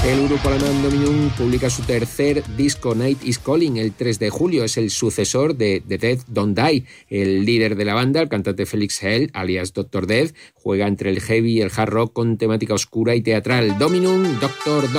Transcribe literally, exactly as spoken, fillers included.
El grupo alemán Dominum publica su tercer disco, Night is Calling, el tres de julio. Es el sucesor de The Dead Don't Die. El líder de la banda, el cantante Felix Hell, alias doctor Death, juega entre el heavy y el hard rock con temática oscura y teatral. Dominum, doctor